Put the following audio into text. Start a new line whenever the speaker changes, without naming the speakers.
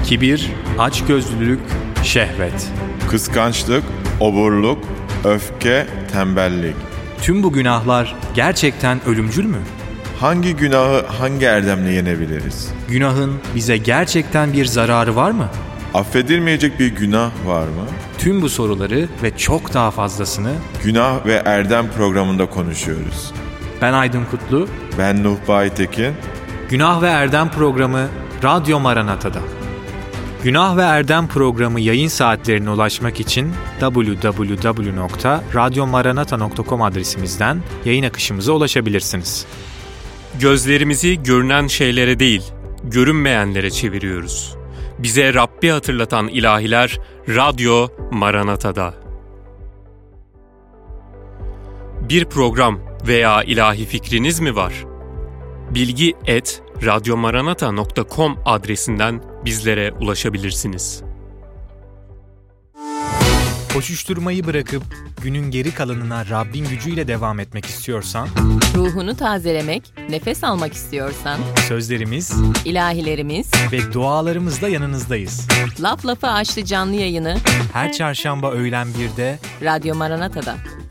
Kibir, açgözlülük, şehvet,
kıskançlık, oburluk, öfke, tembellik.
tüm bu günahlar gerçekten ölümcül mü?
Hangi günahı hangi erdemle yenebiliriz?
Günahın bize gerçekten bir zararı var mı?
Affedilmeyecek bir günah var mı?
Tüm bu soruları ve çok daha fazlasını
Günah ve Erdem programında konuşuyoruz.
ben Aydın Kutlu,
Ben Nuh Baytekin.
Günah ve Erdem programı Radyo Maranata'da. Günah ve Erdem programı yayın saatlerine ulaşmak için www.radyomaranata.com adresimizden yayın akışımıza ulaşabilirsiniz.
Gözlerimizi görünen şeylere değil, görünmeyenlere çeviriyoruz. Bize Rabbi hatırlatan ilahiler Radyo Maranata'da. Bir program veya ilahi fikriniz mi var? bilgi@radyomaranata.com adresinden bizlere ulaşabilirsiniz.
Koşuşturmayı bırakıp günün geri kalanına Rabbin gücüyle devam etmek istiyorsan,
Ruhunu tazelemek, nefes almak istiyorsan,
sözlerimiz
ilahilerimiz,
ve dualarımızla yanınızdayız.
Laf Lafı Açtı canlı yayını
Her çarşamba öğlen 1'de
Radyo Maranata'da.